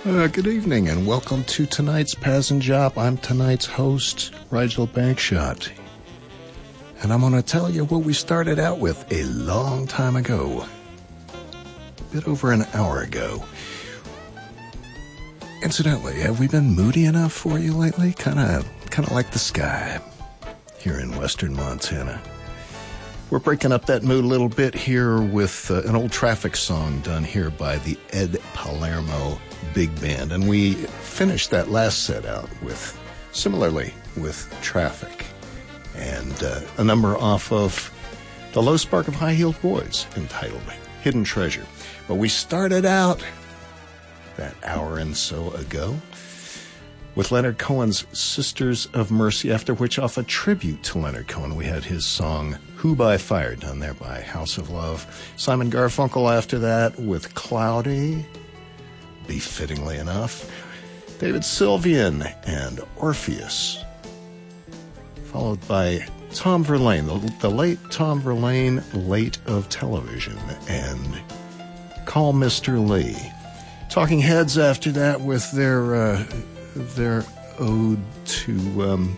Good evening and welcome to tonight's Passenjop. I'm tonight's host, Rigel Bankshot. And I'm going to tell you what we started out with a long time ago. A bit over an hour ago. Incidentally, have we been moody enough for you lately? Kind of like the sky here in western Montana. We're breaking up that mood a little bit here with an old Traffic song done here by the Ed Palermo Big Band. And we finished that last set out similarly with Traffic. And a number off of The Low Spark of High-Heeled Boys entitled Hidden Treasure. But we started out that hour and so ago with Leonard Cohen's Sisters of Mercy, after which, off a tribute to Leonard Cohen, we had his song Who by Fire, done there by House of Love. Simon Garfunkel after that with Cloudy, befittingly enough. David Sylvian and Orpheus, followed by Tom Verlaine, the late Tom Verlaine, late of television, and Call Mr. Lee. Talking Heads after that with their ode to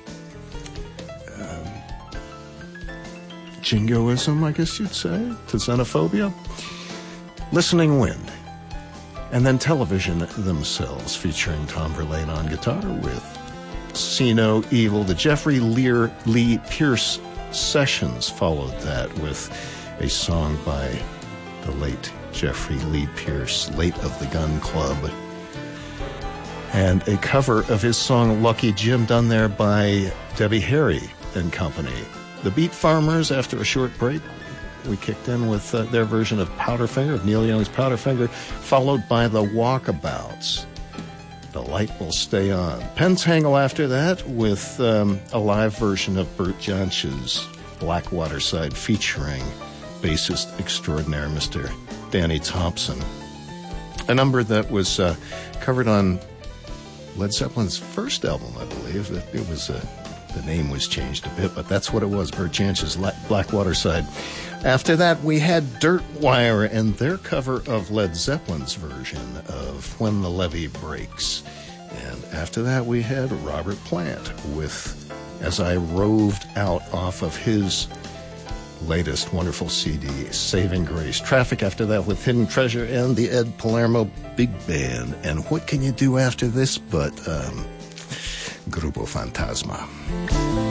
jingoism, I guess you'd say, to xenophobia. Listening Wind. And then Television themselves, featuring Tom Verlaine on guitar with See No Evil. The Jeffrey Lee Pierce Sessions followed that with a song by the late Jeffrey Lee Pierce, late of the Gun Club, and a cover of his song Lucky Jim, done there by Debbie Harry and Company. The Beat Farmers, after a short break, we kicked in with their version of Powderfinger, of Neil Young's Powderfinger, followed by the Walkabouts, The Light Will Stay On. Pentangle after that with a live version of Bert Jansch's Blackwater Side, featuring bassist extraordinaire Mr. Danny Thompson. A number that was covered on Led Zeppelin's first album, I believe. It was the name was changed a bit, but that's what it was, Bert Jansch's Blackwater Side. After that, we had Dirt Wire and their cover of Led Zeppelin's version of When the Levee Breaks. And after that, we had Robert Plant with As I Roved Out, off of his latest wonderful CD, Saving Grace. Traffic after that with Hidden Treasure and the Ed Palermo Big Band. And what can you do after this but Grupo Fantasma?